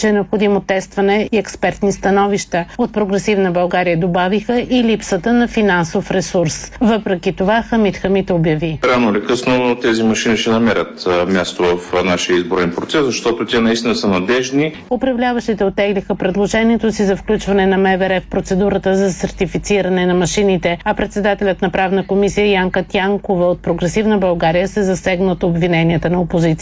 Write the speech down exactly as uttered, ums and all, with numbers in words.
че е необходимо тестване и експертни становища. От Прогресивна България добавиха и липсата на финансов ресурс. Въпреки това Хамид Хамид обяви: рано или късно тези машини ще намерят място в нашия изборен процес, защото те наистина са надежни. Управляващите оттеглиха предложението си за включване на МВР в процедурата за сертифициране на машините, а председателят на правна комисия Янка Тянкова от Прогресивна България се засегна от обвиненията на опозицията.